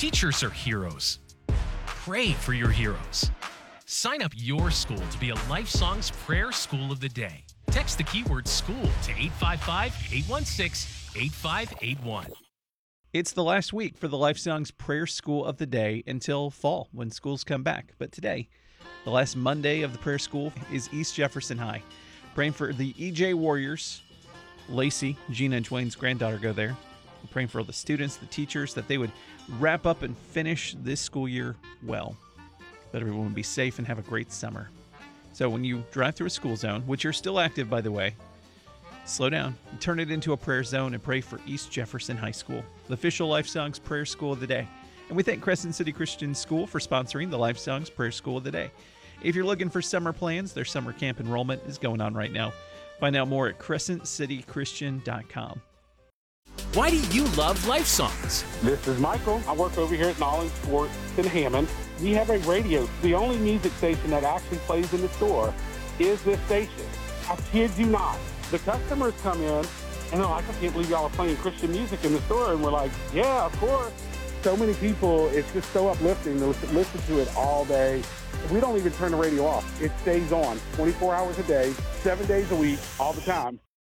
Teachers are heroes. Pray for your heroes. Sign up your school to be a Life Songs Prayer School of the Day. Text the keyword school to 855-816-8581. It's the last week for the Life Songs Prayer School of the Day until fall when schools come back. But today, the last Monday of the prayer school, is East Jefferson High. Praying for the EJ Warriors. Lacey, Gina and Dwayne's granddaughter, go there. We're praying for all the students, the teachers, that they would wrap up and finish this school year well. That everyone would be safe and have a great summer. So when you drive through a school zone, which are still active, by the way, slow down and turn it into a prayer zone and pray for East Jefferson High School, the official Life Songs Prayer School of the Day. And we thank Crescent City Christian School for sponsoring the Life Songs Prayer School of the Day. If you're looking for summer plans, their summer camp enrollment is going on right now. Find out more at crescentcitychristian.com. Why do you love Life Songs? This is Michael. I work over here at Nolan Sports in Hammond. We have a radio. The only music station that actually plays in the store is this station. I kid you not. The customers come in and they're like, I can't believe y'all are playing Christian music in the store. And we're like, yeah, of course. So many people, it's just so uplifting to listen to it all day. We don't even turn the radio off. It stays on 24 hours a day, 7 days a week, all the time.